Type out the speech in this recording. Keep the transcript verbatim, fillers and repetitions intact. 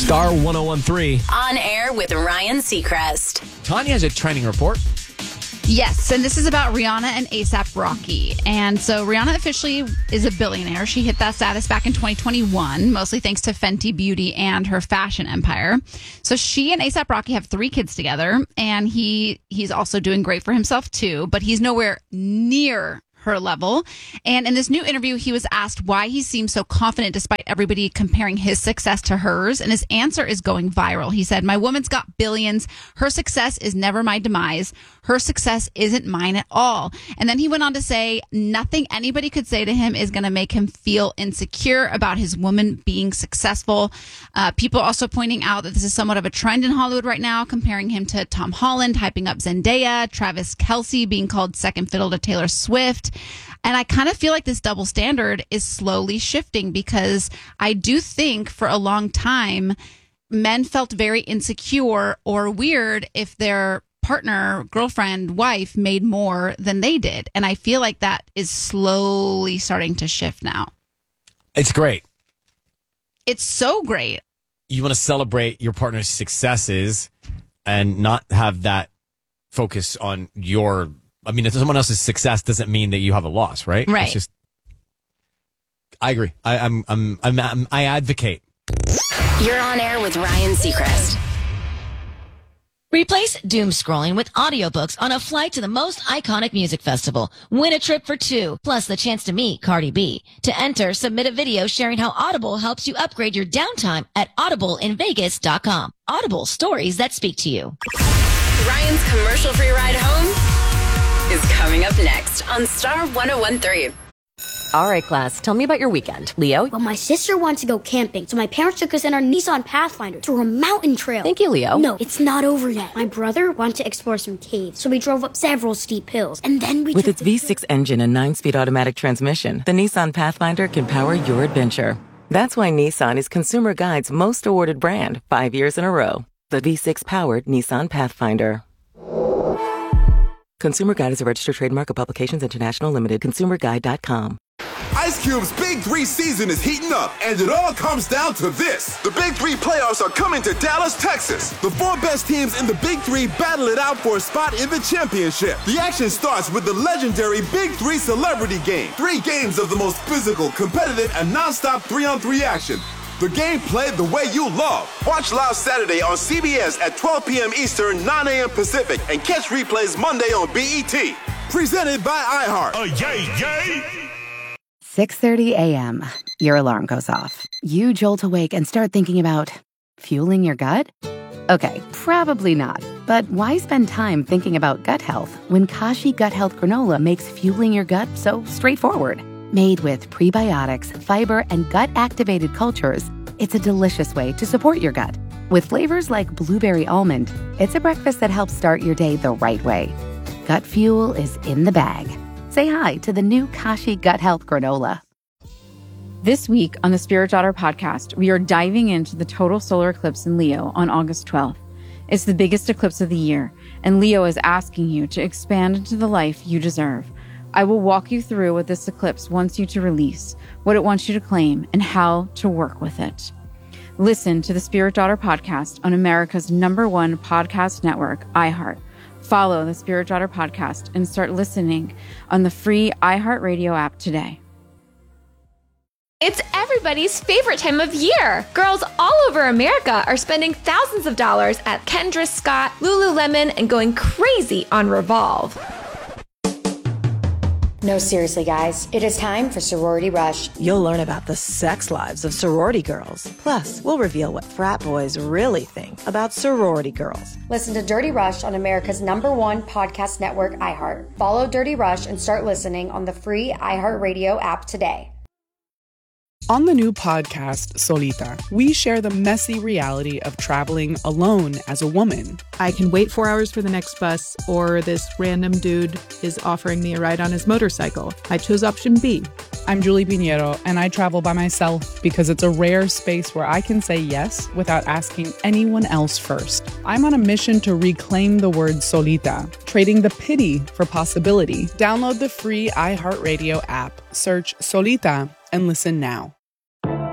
Star one oh one three. On air with Ryan Seacrest. Tanya has a training report. Yes, and this is about Rihanna and ASAP Rocky. And so Rihanna officially is a billionaire. She hit that status back in twenty twenty-one, mostly thanks to Fenty Beauty and her fashion empire. So she and ASAP Rocky have three kids together, and he he's also doing great for himself too, but he's nowhere near her level. And in this new interview, he was asked why he seems so confident despite everybody comparing his success to hers. And his answer is going viral. He said, "My woman's got billions. Her success is never my demise. Her success isn't mine at all." And then he went on to say, nothing anybody could say to him is going to make him feel insecure about his woman being successful. Uh, people also pointing out that this is somewhat of a trend in Hollywood right now, comparing him to Tom Holland, hyping up Zendaya, Travis Kelce being called second fiddle to Taylor Swift. And I kind of feel like this double standard is slowly shifting, because I do think for a long time, men felt very insecure or weird if their partner, girlfriend, wife made more than they did. And I feel like that is slowly starting to shift now. It's great. It's so great. You want to celebrate your partner's successes and not have that focus on your... I mean, if someone else's success doesn't mean that you have a loss, right? Right. It's just... I agree. I, I'm, I'm, I'm, I'm, I advocate. You're on air with Ryan Seacrest. Replace doom scrolling with audiobooks on a flight to the most iconic music festival. Win a trip for two, plus the chance to meet Cardi B. To enter, submit a video sharing how Audible helps you upgrade your downtime at audible in vegas dot com. Audible, stories that speak to you. Ryan's commercial-free ride home is coming up next on Star one oh one three. All right, class, tell me about your weekend. Leo? Well, my sister wanted to go camping, so my parents took us in our Nissan Pathfinder to a mountain trail. Thank you, Leo. No, it's not over yet. My brother wanted to explore some caves, so we drove up several steep hills, and then we With took its V six engine and nine-speed automatic transmission, the Nissan Pathfinder can power your adventure. That's why Nissan is Consumer Guide's most awarded brand, five years in a row. The V six-powered Nissan Pathfinder. Consumer Guide is a registered trademark of Publications International Limited. consumer guide dot com. Ice Cube's Big Three season is heating up, and it all comes down to this. The Big Three playoffs are coming to Dallas, Texas. The four best teams in the Big Three battle it out for a spot in the championship. The action starts with the legendary Big Three Celebrity Game. Three games of the most physical, competitive, and non-stop three-on-three action. The game played the way you love. Watch live Saturday on C B S at twelve p.m. Eastern, nine a.m. Pacific, and catch replays Monday on B E T. Presented by iHeart. Oh, yay, yay! six thirty a.m. Your alarm goes off. You jolt awake and start thinking about fueling your gut? Okay, probably not. But why spend time thinking about gut health when Kashi Gut Health Granola makes fueling your gut so straightforward? Made with prebiotics, fiber, and gut-activated cultures, it's a delicious way to support your gut. With flavors like blueberry almond, it's a breakfast that helps start your day the right way. Gut fuel is in the bag. Say hi to the new Kashi Gut Health Granola. This week on the Spirit Daughter podcast, we are diving into the total solar eclipse in Leo on August twelfth. It's the biggest eclipse of the year, and Leo is asking you to expand into the life you deserve. I will walk you through what this eclipse wants you to release, what it wants you to claim, and how to work with it. Listen to the Spirit Daughter podcast on America's number one podcast network, iHeart. Follow the Spirit Daughter podcast and start listening on the free iHeartRadio app today. It's everybody's favorite time of year. Girls all over America are spending thousands of dollars at Kendra Scott, Lululemon, and going crazy on Revolve. No, seriously, guys. It is time for Sorority Rush. You'll learn about the sex lives of sorority girls. Plus, we'll reveal what frat boys really think about sorority girls. Listen to Dirty Rush on America's number one podcast network, iHeart. Follow Dirty Rush and start listening on the free iHeartRadio app today. On the new podcast, Solita, we share the messy reality of traveling alone as a woman. I can wait four hours for the next bus, or this random dude is offering me a ride on his motorcycle. I chose option B. I'm Julie Pinheiro, and I travel by myself because it's a rare space where I can say yes without asking anyone else first. I'm on a mission to reclaim the word solita, trading the pity for possibility. Download the free iHeartRadio app, search Solita, and listen now.